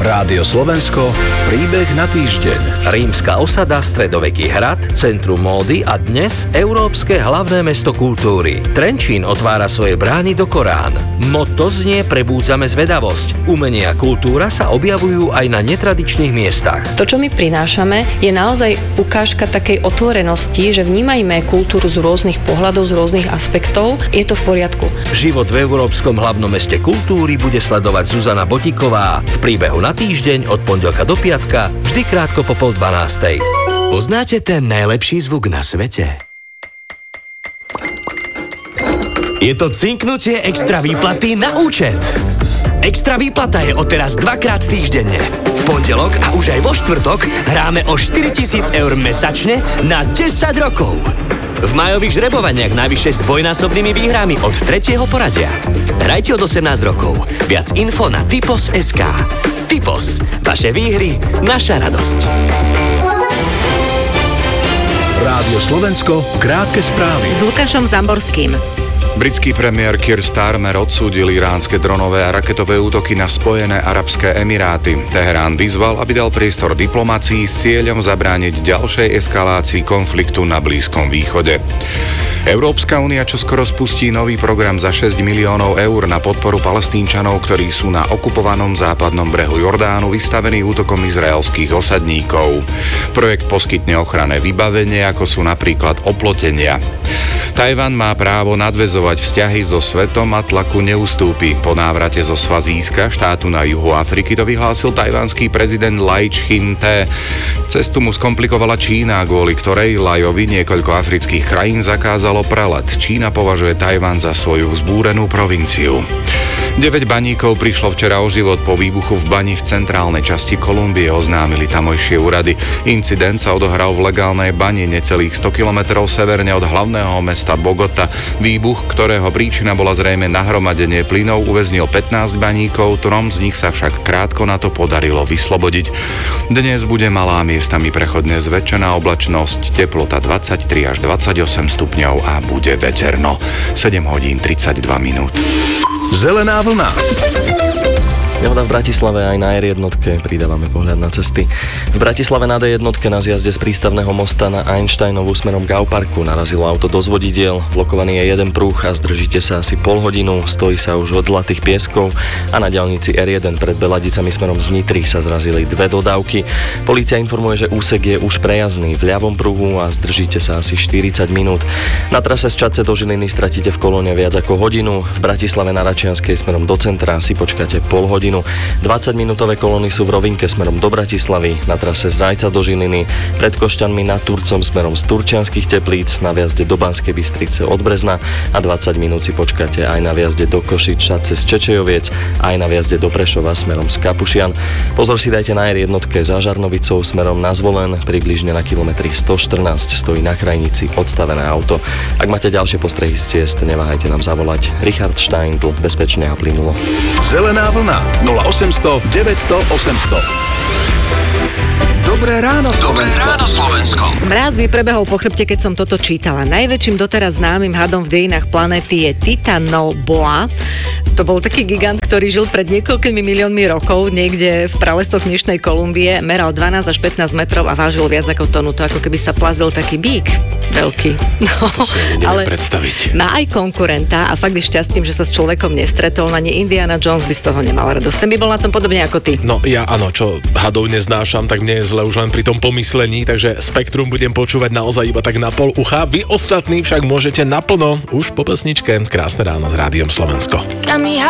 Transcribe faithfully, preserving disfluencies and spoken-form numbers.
Rádio Slovensko, príbeh na týždeň. Rímska osada, stredoveký hrad, centrum módy a dnes európske hlavné mesto kultúry. Trenčín otvára svoje brány do Korán. Motto znie Prebúdzame zvedavosť. Umenie a kultúra sa objavujú aj na netradičných miestach. To, čo my prinášame, je naozaj ukážka takej otvorenosti, že vnímajme kultúru z rôznych pohľadov, z rôznych aspektov. Je to v poriadku. Život v európskom hlavnom meste kultúry bude sledovať Zuzana Botíková v príbehu na týždeň od pondelka do piatka, vždy krátko po pol dvanástej. Poznáte ten najlepší zvuk na svete? Je to cinknutie extra výplaty na účet. Extra výplata je odteraz dvakrát týždenne. V pondelok a už aj vo štvrtok hráme o štyritisíc eur mesačne na desať rokov. V majových žrebovaniach najvyššie s dvojnásobnými výhrami od tretieho poradia. Hrajte od osemnásť rokov. Viac info na typos bodka es ká. Typos. Vaše výhry, naša radosť. Rádio Slovensko, krátke správy. S Lukášom Zamborským. Britský premiér Keir Starmer odsúdil iránske dronové a raketové útoky na Spojené arabské emiráty. Teherán vyzval, aby dal priestor diplomácii s cieľom zabrániť ďalšej eskalácii konfliktu na Blízkom východe. Európska únia čoskoro spustí nový program za šesť miliónov eur na podporu Palestínčanov, ktorí sú na okupovanom západnom brehu Jordánu vystavení útokom izraelských osadníkov. Projekt poskytne ochranné vybavenie, ako sú napríklad oplotenia. Tajvan má právo nadväzovať vzťahy so svetom a tlaku neustúpi. Po návrate zo Svazíska, štátu na juhu Afriky, to vyhlásil tajvanský prezident Lai Ching-te. Cestu mu skomplikovala Čína, kvôli ktorej Lajovi niekoľko afrických krajín zakázalo prelet. Čína považuje Tajvan za svoju vzbúrenú provinciu. deväť baníkov prišlo včera o život po výbuchu v bani v centrálnej časti Kolumbie, oznámili tamojšie úrady. Incident sa odohral v legálnej bani necelých sto kilometrov severne od hlavného mesta Bogota. Výbuch, ktorého príčina bola zrejme nahromadenie plynov, uväznil pätnásť baníkov, trom z nich sa však krátko na to podarilo vyslobodiť. Dnes bude malá miestami prechodne zväčšená oblačnosť, teplota dvadsaťtri až dvadsaťosem stupňov a bude veterno. sedem hodín tridsaťdva minút. Zelená vlna. Nehoda v Bratislave aj na er jednotke, pridávame pohľad na cesty. V Bratislave na dé jednotke na zjazde z prístavného mosta na Einsteinovú smerom k Auparku narazilo auto do zvodidiel, blokovaný je jeden prúh a zdržíte sa asi pol hodinu, stojí sa už od Zlatých Pieskov a na diaľnici er jeden pred Beladicami smerom z Nitry sa zrazili dve dodávky. Polícia informuje, že úsek je už prejazdný v ľavom pruhu a zdržíte sa asi štyridsať minút. Na trase z Čadce do Žiliny stratíte v kolóne viac ako hodinu, v Bratislave na Račianskej smerom do centra si počkáte pol hodinu. dvadsaťminútové kolóny sú v rovinke smerom do Bratislavy, na trase z Rajca do Žiliny, pred Košťanmi nad Turcom smerom z Turčianskych Teplíc, na viazde do Banskej Bystrice od Brezna a dvadsať minút si počkáte aj na viazde do Košic cez Čečejoviec, aj na viazde do Prešova smerom z Kapušian. Pozor si dajte na er jednotke za Žarnovicou smerom na Zvolen, približne na kilometri stoštrnásť stojí na krajnici odstavené auto. Ak máte ďalšie postrehy z ciest, neváhajte nám zavolať. Richard Steindl, bezpečne a plynulo. Zelená vlna nula osemsto deväťsto osemsto. Dobré ráno, Slovensko. Dobré ráno, Slovensko. Mráz mi prebehol po chrbte, keď som toto čítala. Najväčším doteraz známym hadom v dejinách planéty je Titanoboa. To bol taký gigant, ktorý žil pred niekoľkými miliónmi rokov niekde v pralestoch dnešnej Kolumbie. Meral dvanásť až pätnásť metrov a vážil viac ako tonu. To ako keby sa plazil taký bík. Veľký. No, to si ale predstaviť. Má aj konkurenta a fakt je šťastím, že sa s človekom nestretol. Na ne Indiana Jones by z toho nemal radosť. Ten by bol na tom podobne ako ty. No ja áno, čo hadov neznášam, tak mne je zle už len pri tom pomyslení, takže Spektrum budem počúvať naozaj iba tak na pol ucha. Vy ostatní však môžete naplno už po pesničke. Krásne ráno s Rádiom Slovensko. Got me